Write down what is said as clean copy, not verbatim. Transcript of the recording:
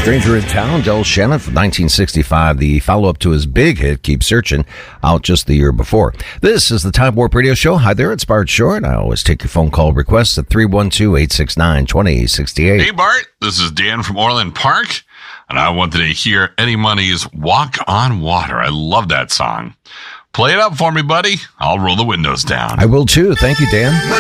Stranger in Town, Del Shannon from 1965, the follow-up to his big hit, Keep Searching, out just the year before. This is the Time Warp Radio Show. Hi there, it's Bart Short. I always take your phone call requests at 312-869-2068. Hey, Bart, this is Dan from Orland Park, and I wanted to hear Eddie Money's Walk on Water. I love that song. Play it up for me, buddy. I'll roll the windows down. I will too. Thank you, Dan.